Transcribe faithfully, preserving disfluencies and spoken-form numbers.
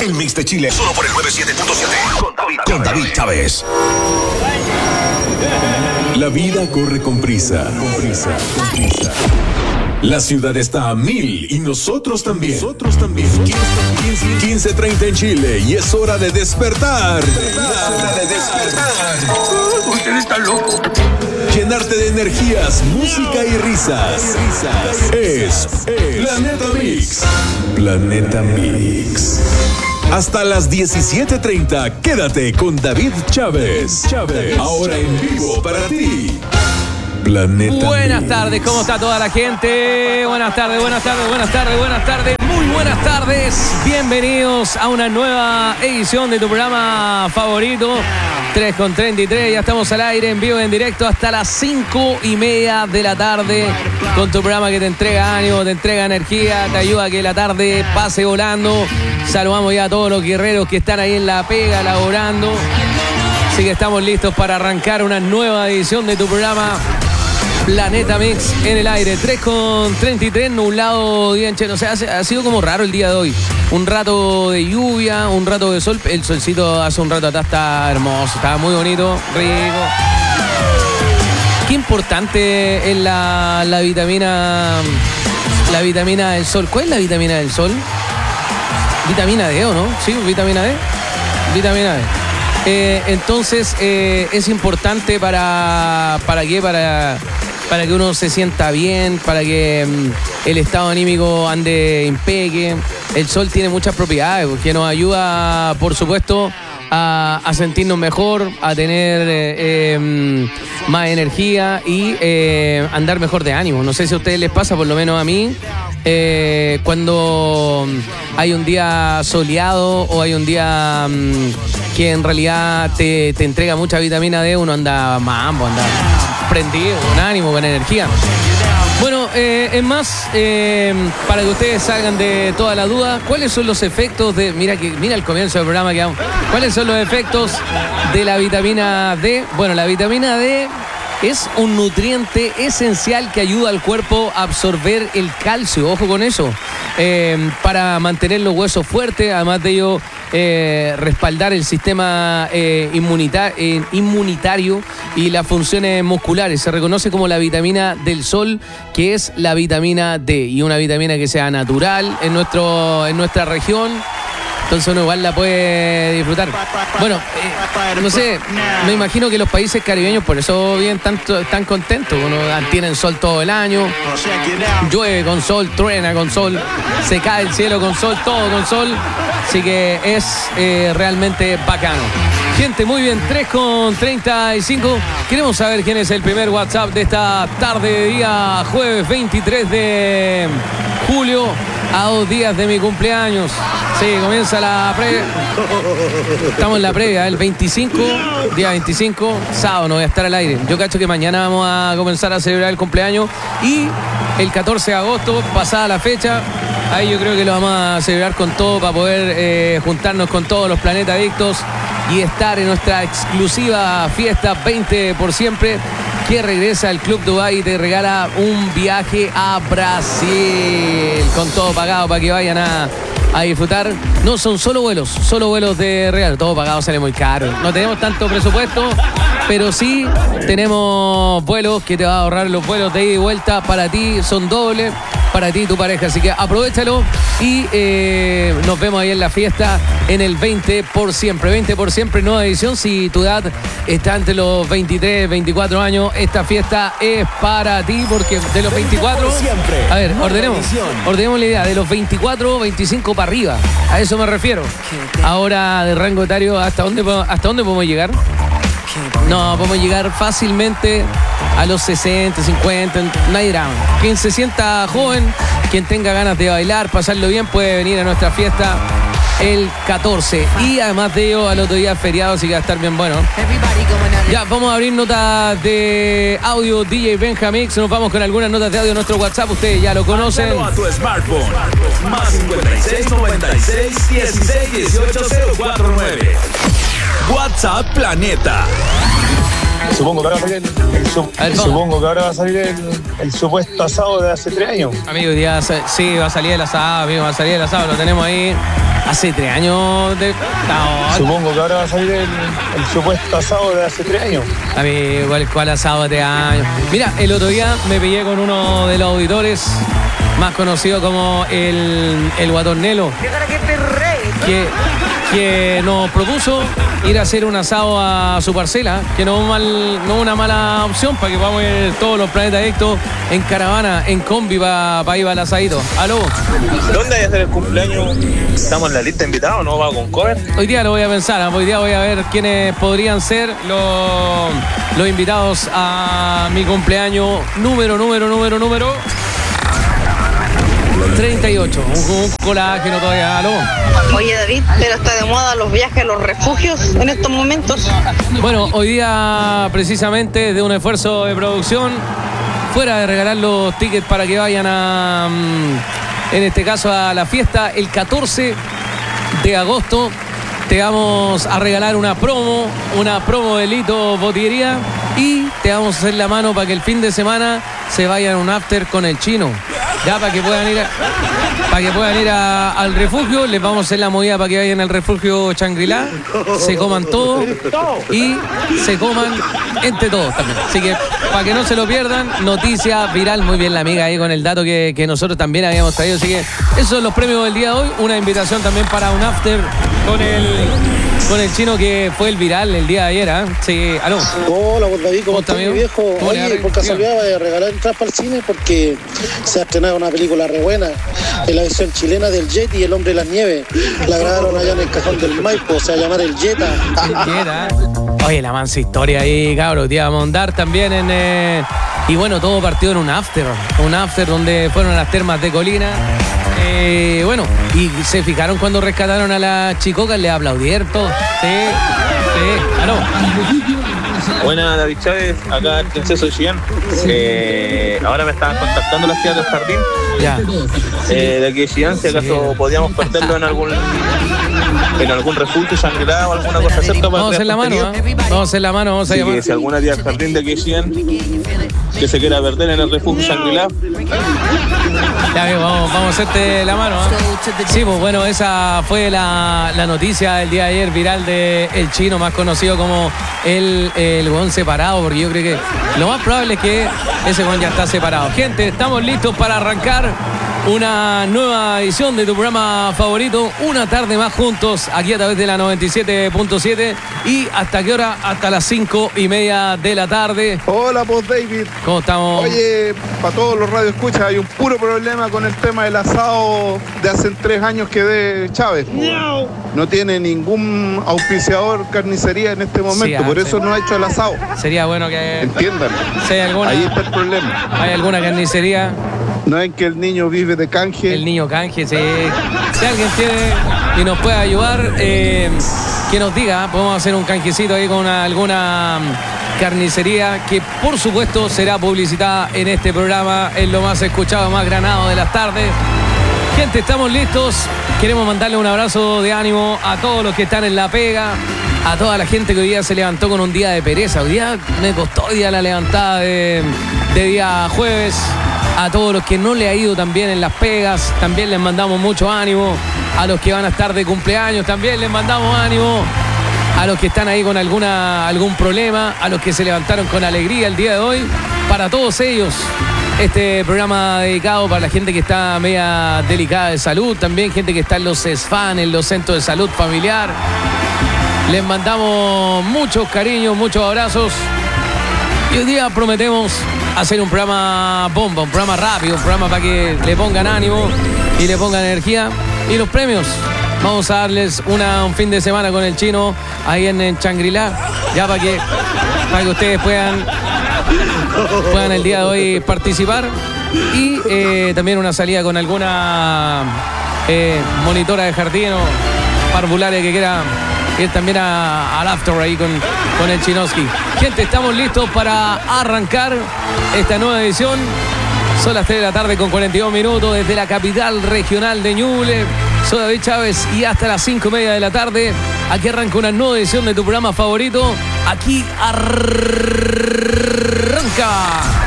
El mix de Chile, solo por el noventa y siete punto siete. Con David, con David Chávez. La vida corre con prisa, con prisa, con prisa. La ciudad está a mil y nosotros también. Nosotros también. quince treinta en Chile y es hora de despertar. Es hora de despertar. Usted está loco. Llenarte de energías, música y risas. Es Planeta Mix. Planeta Mix. Hasta las diecisiete treinta, quédate con David Chávez. Chávez. Ahora en vivo para ti. Planeta Buenas Mix. tardes, ¿cómo está toda la gente? Buenas tardes, buenas tardes, buenas tardes, buenas tardes, muy buenas tardes. Bienvenidos a una nueva edición de tu programa favorito, tres con treinta y tres. Ya estamos al aire, en vivo, en directo, hasta las cinco y media de la tarde, con tu programa que te entrega ánimo, te entrega energía, te ayuda a que la tarde pase volando. Saludamos ya a todos los guerreros que están ahí en la pega, laborando. Así que estamos listos para arrancar una nueva edición de tu programa Planeta Mix en el aire. tres con treinta y tres, nublado, día en Chile. O sea, ha sido como raro el día de hoy. Un rato de lluvia, un rato de sol. El solcito hace un rato atrás está hermoso, está muy bonito, rico. Qué importante es la, la vitamina, la vitamina del sol. ¿Cuál es la vitamina del sol? Vitamina D, ¿o no? Sí, vitamina D. Vitamina D. Eh, entonces, eh, es importante para, ¿para qué? Para, para que uno se sienta bien, para que um, el estado anímico ande impeque. El sol tiene muchas propiedades, que nos ayuda, por supuesto, a, a sentirnos mejor, a tener eh, eh, más energía y eh, andar mejor de ánimo. No sé si a ustedes les pasa, por lo menos a mí. Eh, cuando hay un día soleado o hay un día um, que en realidad te, te entrega mucha vitamina D, uno anda mambo, anda prendido, con ánimo, con energía. Bueno, eh, es más, eh, para que ustedes salgan de toda la duda, ¿cuáles son los efectos de, mira que mira el comienzo del programa que vamos, ¿cuáles son los efectos de la vitamina D? Bueno, la vitamina D es un nutriente esencial que ayuda al cuerpo a absorber el calcio, ojo con eso, eh, para mantener los huesos fuertes, además de ello eh, respaldar el sistema eh, inmunita- eh, inmunitario y las funciones musculares. Se reconoce como la vitamina del sol, que es la vitamina D, y una vitamina que sea natural en, nuestro, en nuestra región. Entonces uno igual la puede disfrutar. Bueno, eh, no sé, me imagino que los países caribeños por eso viven tanto, tan contentos. Uno tienen sol todo el año, llueve con sol, truena con sol, se cae el cielo con sol, todo con sol. Así que es eh, realmente bacano. Gente, muy bien, tres con treinta y cinco. Queremos saber quién es el primer WhatsApp de esta tarde de día jueves veintitrés de julio, a dos días de mi cumpleaños. Sí, comienza la previa. Estamos en la previa, el veinticinco, día veinticinco, sábado, no voy a estar al aire. Yo cacho que mañana vamos a comenzar a celebrar el cumpleaños y el catorce de agosto, pasada la fecha, ahí yo creo que lo vamos a celebrar con todo para poder eh, juntarnos con todos los Planeta Adictos y estar en nuestra exclusiva fiesta veinte por siempre, que regresa al Club Dubai y te regala un viaje a Brasil con todo pagado para que vayan a, a disfrutar. No son solo vuelos, solo vuelos de regalo, todo pagado, sale muy caro. No tenemos tanto presupuesto, pero sí tenemos vuelos que te va a ahorrar los vuelos de ida y vuelta para ti, son dobles para ti y tu pareja, así que aprovéchalo y eh, nos vemos ahí en la fiesta en el veinte por siempre, veinte por siempre, nueva edición. Si tu edad está entre los veintitrés, veinticuatro años, esta fiesta es para ti, porque de los veinticuatro, a ver, ordenemos, ordenemos la idea, de los veinticuatro, veinticinco para arriba, a eso me refiero. Ahora de rango etario, ¿hasta dónde, hasta dónde podemos llegar? No, podemos llegar fácilmente a los sesenta, cincuenta, no hay drama. Quien se sienta joven, quien tenga ganas de bailar, pasarlo bien, puede venir a nuestra fiesta el catorce. Y además de ello, al otro día es feriado, así que va a estar bien bueno. Ya, vamos a abrir notas de audio D J Benjamix. Nos vamos con algunas notas de audio en nuestro WhatsApp. Ustedes ya lo conocen. Mándalo a tu smartphone. Más cincuenta y seis, noventa y seis, dieciséis, dieciocho, cero cuatro nueve. WhatsApp Planeta. Supongo que ahora va a salir el, el su, ver, supongo que ahora va a salir el, el supuesto asado de hace tres años. Amigo, ya sí, va a salir el asado, amigo, va a salir el asado, lo tenemos ahí. Hace tres años de... No, Supongo que ahora va a salir el, el supuesto asado de hace tres años. a mí, ¿cuál, cuál asado de tres años? Mira, el otro día me pillé con uno de los auditores, más conocido como el, el Guatornelo, que, que nos propuso ir a hacer un asado a su parcela, que no es mal, no una mala opción para que podamos ir todos los planetas adictos en caravana, en combi para pa ir al asadito. Aló, ¿Dónde hay a hacer el cumpleaños? ¿Estamos en la lista de invitados? ¿No va con cover? hoy día lo voy a pensar, ¿eh? Hoy día voy a ver quiénes podrían ser los, los invitados a mi cumpleaños número, número, número, número treinta y ocho. Un, un colágeno todavía. Aló. Oye David, pero está de moda los viajes a los refugios en estos momentos. Bueno, hoy día precisamente de un esfuerzo de producción, fuera de regalar los tickets para que vayan a, mm, en este caso a la fiesta, el catorce de agosto, te vamos a regalar una promo, una promo de Lito Botillería y te vamos a hacer la mano para que el fin de semana se vayan a un after con el Chino. Ya para que puedan ir a, para que puedan ir a, al refugio, les vamos a hacer la movida para que vayan al refugio Shangri-La, se coman todo y se coman entre todos también. Así que para que no se lo pierdan, noticia viral, muy bien la amiga ahí con el dato que, que nosotros también habíamos traído. Así que esos son los premios del día de hoy, una invitación también para un after con el con el Chino que fue el viral el día de ayer, ¿eh? Sí, aló. Hola, pues David, ¿cómo ¿Cómo está, estás, mi amigo? viejo? ¿Cómo le va, Oye, Rick? por casualidad voy a regalar entradas para el cine porque se ha estrenado una película re buena, en la versión chilena del Jet y el Hombre de las Nieves. La grabaron allá en el cajón del Maipo, se va a llamar El Jetta. Quiera. Oye, la mansa historia ahí, cabros. Te íbamos a andar también en... Eh, y bueno, todo partió en un after. Un after donde fueron a las termas de Colina. Eh, bueno, y se fijaron cuando rescataron a las chicocas, le aplaudieron todo. Sí, sí, aló. Buenas, David Chávez, acá el Princeso de Chillán. Eh, ahora me estaban contactando las tías del jardín Ya. eh, de aquí de Chillán, si acaso podíamos perderlo en algún en algún refugio, Shangri-La o alguna cosa cerca para Vamos a hacer la mano, ¿eh? Vamos a hacer la mano, vamos a Así llamar. que si alguna tía del jardín de aquí de Chillán que se quiera perder en el refugio Shangri-La, Ya bien, vamos, vamos a hacerte la mano, ¿eh? Sí, pues bueno, esa fue la, la noticia del día de ayer viral de El Chino, más conocido como el, el huevón separado, porque yo creo que lo más probable es que ese huevón ya está separado. Gente, estamos listos para arrancar una nueva edición de tu programa favorito, una tarde más juntos, aquí a través de la noventa y siete punto siete. ¿Y hasta qué hora? Hasta las cinco y media de la tarde. Hola, pues David. ¿Cómo estamos? Oye, para todos los radioescuchas, hay un puro problema con el tema del asado de hace tres años que de Chávez. No. No tiene ningún auspiciador carnicería en este momento, Sí, por ah, eso sí. no ha hecho el asado. Sería bueno que... Entiendan. Si hay alguna, Ahí está el problema. hay alguna carnicería, No es que el niño vive de canje. el niño canje, si, si alguien tiene y nos puede ayudar, eh, que nos diga, podemos hacer un canjecito ahí con una- alguna mm, carnicería que por supuesto será publicitada en este programa, en lo más escuchado, más granado de las tardes. Gente, estamos listos. Queremos mandarle un abrazo de ánimo a todos los que están en la pega, a toda la gente que hoy día se levantó con un día de pereza. Hoy día me costó hoy día la levantada de, de día jueves. A todos los que no le ha ido tan bien en las pegas, también les mandamos mucho ánimo. A los que van a estar de cumpleaños, también les mandamos ánimo. A los que están ahí con alguna, algún problema, a los que se levantaron con alegría el día de hoy. Para todos ellos, este programa dedicado para la gente que está media delicada de salud, también gente que está en los CESFAN, en los centros de salud familiar. Les mandamos muchos cariños, muchos abrazos. Y hoy día prometemos hacer un programa bomba, un programa rápido, un programa para que le pongan ánimo y le pongan energía. Y los premios, vamos a darles una, un fin de semana con el Chino ahí en, en Shangri-La, ya para que, para que ustedes puedan, puedan el día de hoy participar. Y eh, también una salida con alguna eh, monitora de jardín o parvularia que quiera ir también a, al after ahí con, con el Chinoski. Gente, estamos listos para arrancar esta nueva edición. Son las tres de la tarde con cuarenta y dos minutos desde la capital regional de Ñuble. Soy David Chávez y hasta las cinco y media de la tarde aquí arranca una nueva edición de tu programa favorito. Aquí arranca